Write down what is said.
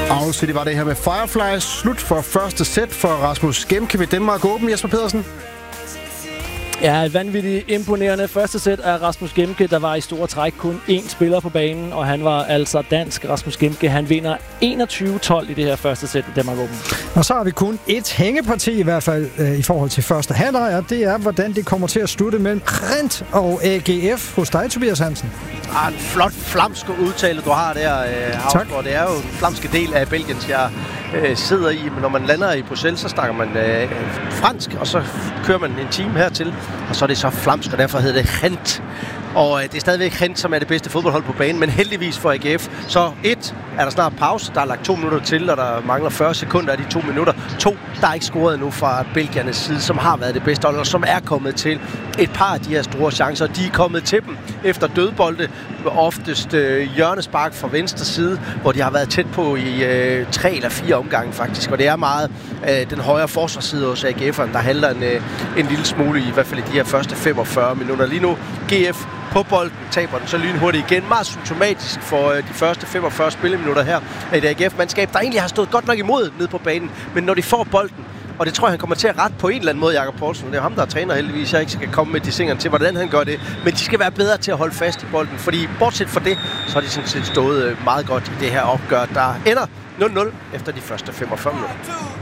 Owl City var det her med Firefly. Slut for første sæt for Rasmus Gemke ved Danmark Open. Jesper Pedersen. Ja, et vanvittigt imponerende første sæt af Rasmus Gemke. Der var i store træk kun én spiller på banen, og han var altså dansk. Rasmus Gemke, han vinder 21-12 i det her første sæt i Danmark Open. Og så har vi kun et hængeparti i hvert fald i forhold til første halvleg, og det er, hvordan det kommer til at slutte mellem Rent og AGF hos dig, Tobias Hansen. En flot flamsk udtale, du har der, Havsgaard. Det er jo en flamske del af Belgien, jeg sidder i. Men når man lander i Bruxelles, så snakker man fransk, og så kører man en time hertil, og så er det så flamsk, og derfor hedder det Rent. Og det er stadigvæk Rent, som er det bedste fodboldhold på banen, men heldigvis for AGF. Så er der snart pause, der er lagt 2 minutter til, og der mangler 40 sekunder af de 2 minutter. 2, der er ikke scoret endnu fra belgiernes side, som har været det bedste hold, og som er kommet til et par af de her store chancer. De er kommet til dem efter dødbolde, oftest hjørnespark fra venstre side, hvor de har været tæt på i 3 eller 4 omgange faktisk. Og det er meget den højre forsvarsside hos AGF'eren, der handler en lille smule i hvert fald i de her første 45 minutter. Lige nu GF på bolden, taber den så lynhurtigt igen. Meget symptomatisk for de første 45 spilleminutter her af et AGF-mandskab, der egentlig har stået godt nok imod ned på banen. Men når de får bolden, og det tror jeg, han kommer til at rette på en eller anden måde, Jakob Poulsen. Det er ham, der er træner heldigvis. Jeg ikke skal komme med de singerne til, hvordan han gør det. Men de skal være bedre til at holde fast i bolden. Fordi bortset fra det, så har de sådan set stået meget godt i det her opgør, der ender 0-0 efter de første 45 minutter.